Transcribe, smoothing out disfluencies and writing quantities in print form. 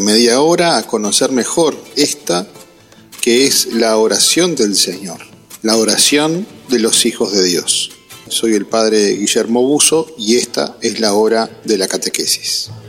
media hora a conocer mejor esta que es la oración del Señor, la oración de los hijos de Dios. Soy el padre Guillermo Buzo y esta es la hora de la catequesis.